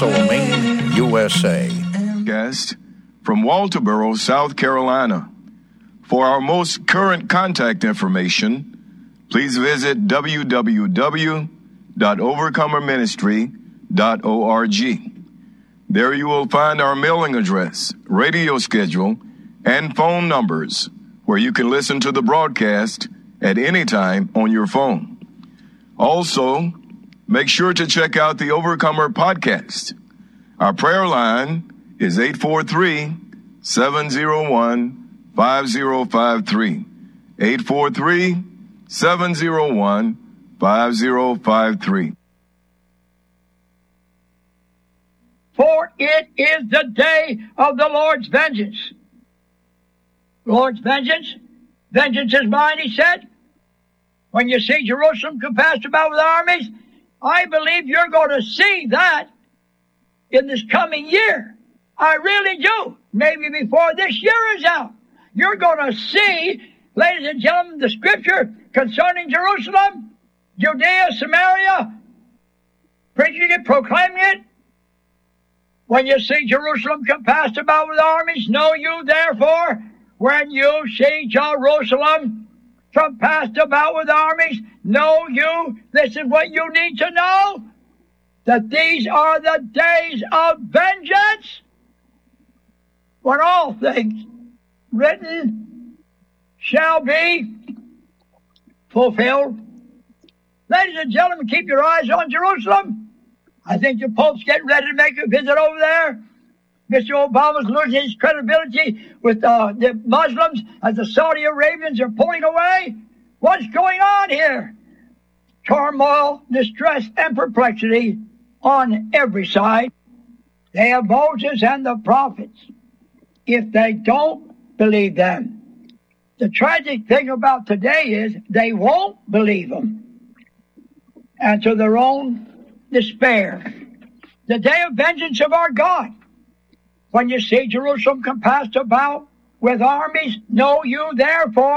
Maine, USA. Guest from Walterboro, South Carolina. For our most current contact information, please visit www.overcomerministry.org. There you will find our mailing address, radio schedule, and phone numbers where you can listen to the broadcast at any time on your phone. Also, make sure to check out the Overcomer podcast. Our prayer line is 843-701-5053. 843-701-5053. For it is the day of the Lord's vengeance. Lord's vengeance? Vengeance is mine, he said. When you see Jerusalem compassed about with armies, I believe you're going to see that in this coming year. I really do. Maybe before this year is out. You're going to see, ladies and gentlemen, the scripture concerning Jerusalem, Judea, Samaria, preaching it, proclaiming it. When you see Jerusalem compassed about with armies, know you therefore, when you see Jerusalem compassed about with armies, know you, this is what you need to know, that these are the days of vengeance, when all things written shall be fulfilled. Ladies and gentlemen, keep your eyes on Jerusalem. I think the Pope's getting ready to make a visit over there. Mr. Obama's losing his credibility with the Muslims as the Saudi Arabians are pulling away. What's going on here? Turmoil, distress, and perplexity on every side. They have Moses and the prophets. If they don't believe them, the tragic thing about today is they won't believe them. And to their own despair. The day of vengeance of our God. When you see Jerusalem compassed about with armies, know you therefore